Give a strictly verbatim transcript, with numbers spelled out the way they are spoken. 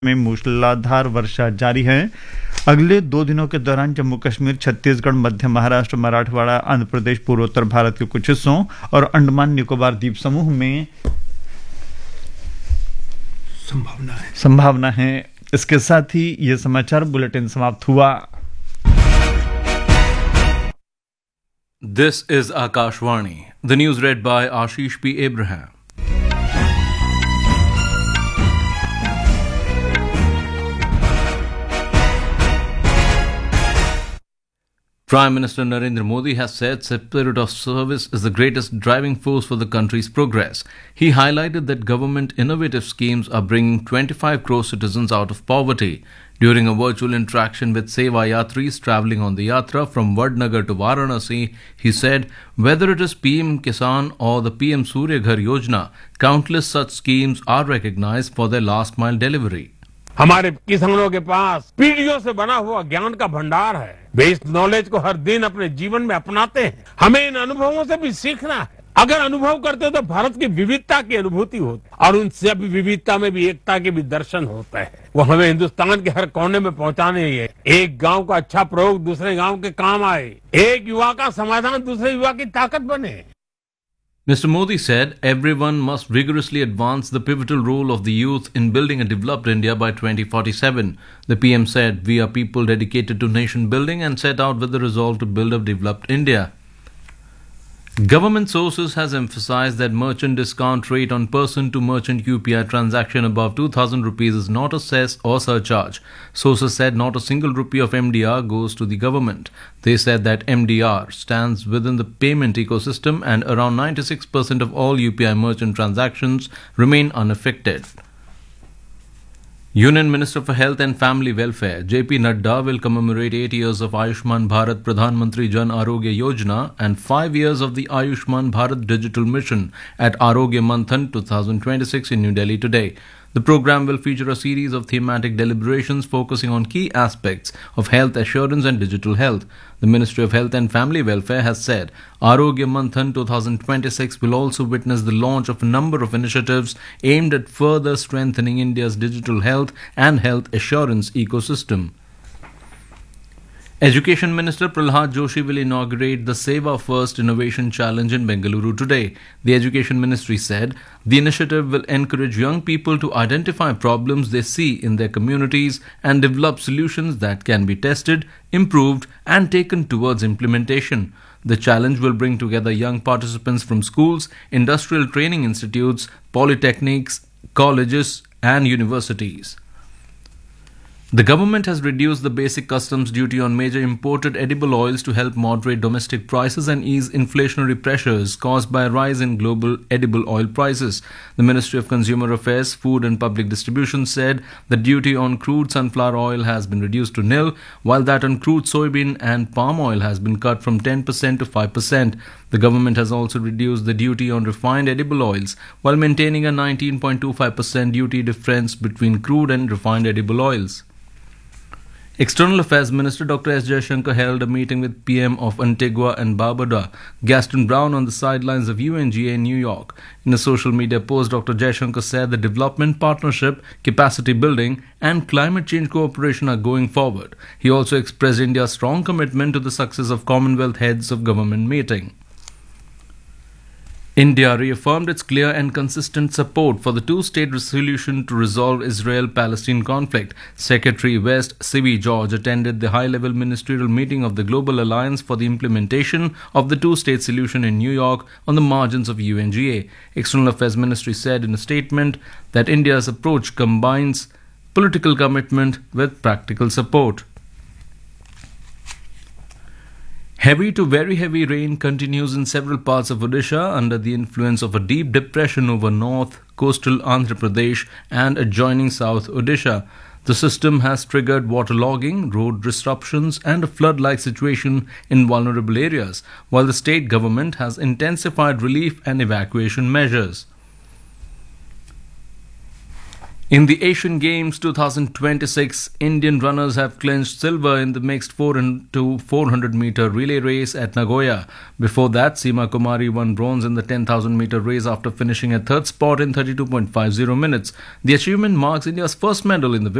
में मूसलाधार वर्षा जारी है। अगले दो दिनों के दौरान जम्मू कश्मीर, छत्तीसगढ़, मध्य महाराष्ट्र, मराठवाड़ा, आंध्र प्रदेश, पूर्वोत्तर भारत के कुछ हिस्सों और अंडमान निकोबार द्वीप समूह में संभावना है संभावना है। इसके साथ ही यह समाचार बुलेटिन समाप्त हुआ। This is Akashvani. The news read by Ashish P. Abraham. Prime Minister Narendra Modi has said spirit of service is the greatest driving force for the country's progress. He highlighted that government innovative schemes are bringing twenty-five crore citizens out of poverty. During a virtual interaction with Seva Yatris travelling on the Yatra from Vadnagar to Varanasi, he said, whether it is P M Kisan or the P M Surya Ghar Yojana, countless such schemes are recognized for their last mile delivery. हमारे किसानों के पास पीढ़ियों से बना हुआ ज्ञान का भंडार है। वे इस नॉलेज को हर दिन अपने जीवन में अपनाते हैं। हमें इन अनुभवों से भी सीखना है। अगर अनुभव करते तो भारत की विविधता की अनुभूति होती और उन सभी विविधता में भी एकता के भी दर्शन होते हैं। वो हमें हिंदुस्तान के हर कोने में पहुंचाने ही है। एक गांव का अच्छा प्रयोग दूसरे गांव के काम आए, एक युवा का समाधान दूसरे युवा की ताकत बने। Mister Modi said everyone must vigorously advance the pivotal role of the youth in building a developed India by twenty forty-seven. The P M said, we are people dedicated to nation building and set out with the resolve to build a developed India. Government sources has emphasized that merchant discount rate on person-to-merchant U P I transaction above two thousand rupees is not a cess or surcharge. Sources said not a single rupee of M D R goes to the government. They said that M D R stands within the payment ecosystem and around ninety-six percent of all U P I merchant transactions remain unaffected. Union Minister for Health and Family Welfare J P Nadda will commemorate eight years of Ayushman Bharat Pradhan Mantri Jan Arogya Yojana and five years of the Ayushman Bharat Digital Mission at Arogya Manthan twenty twenty-six in New Delhi today. The program will feature a series of thematic deliberations focusing on key aspects of health assurance and digital health. The Ministry of Health and Family Welfare has said Arogya Manthan twenty twenty-six will also witness the launch of a number of initiatives aimed at further strengthening India's digital health and health assurance ecosystem. Education Minister Prahlad Joshi will inaugurate the Seva First Innovation Challenge in Bengaluru today. The Education Ministry said the initiative will encourage young people to identify problems they see in their communities and develop solutions that can be tested, improved, and taken towards implementation. The challenge will bring together young participants from schools, industrial training institutes, polytechnics, colleges, and universities. The government has reduced the basic customs duty on major imported edible oils to help moderate domestic prices and ease inflationary pressures caused by a rise in global edible oil prices. The Ministry of Consumer Affairs, Food and Public Distribution said the duty on crude sunflower oil has been reduced to nil, while that on crude soybean and palm oil has been cut from ten percent to five percent. The government has also reduced the duty on refined edible oils while maintaining a nineteen point two five percent duty difference between crude and refined edible oils. External Affairs Minister Doctor S Jaishankar held a meeting with P M of Antigua and Barbuda, Gaston Brown, on the sidelines of U N G A in New York. In a social media post, Doctor Jaishankar said the development partnership, capacity building, and climate change cooperation are going forward. He also expressed India's strong commitment to the success of Commonwealth Heads of Government meeting. India reaffirmed its clear and consistent support for the two-state solution to resolve Israel-Palestine conflict. Secretary West Sibi George attended the high-level ministerial meeting of the Global Alliance for the Implementation of the Two-State Solution in New York on the margins of U N G A. External Affairs Ministry said in a statement that India's approach combines political commitment with practical support. Heavy to very heavy rain continues in several parts of Odisha under the influence of a deep depression over north coastal Andhra Pradesh and adjoining South Odisha. The system has triggered waterlogging, road disruptions, and a flood-like situation in vulnerable areas, while the state government has intensified relief and evacuation measures. In the Asian Games twenty twenty-six, Indian runners have clinched silver in the mixed four into four hundred meter relay race at Nagoya. Before that, Seema Kumari won bronze in the ten thousand meter race after finishing at third spot in thirty-two point five zero minutes. The achievement marks India's first medal in the